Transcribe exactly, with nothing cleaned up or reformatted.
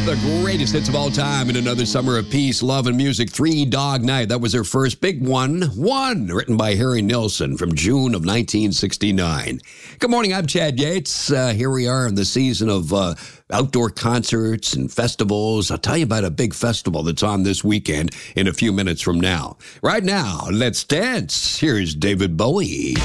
The greatest hits of all time in another summer of peace, love, and music. Three Dog Night. That was their first big one. One, written by Harry Nilsson from June of nineteen sixty-nine. Good morning. I'm Chad Yates. Uh, here we are in the season of uh, outdoor concerts and festivals. I'll tell you about a big festival that's on this weekend in a few minutes from now. Right now, let's dance. Here's David Bowie.